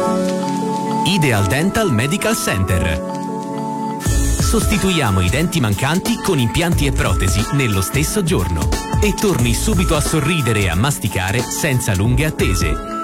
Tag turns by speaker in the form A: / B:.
A: Ideal Dental Medical Center. Sostituiamo i denti mancanti con impianti e protesi nello stesso giorno e torni subito a sorridere e a masticare senza lunghe attese.